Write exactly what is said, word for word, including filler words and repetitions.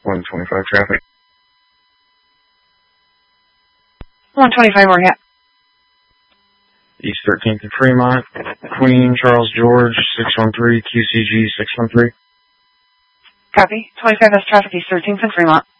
one twenty-five traffic. one twenty-five, where at? East thirteenth and Fremont, Queen Charles George, six one three, Q C G six one three. Copy. twenty-five S traffic, East thirteenth and Fremont.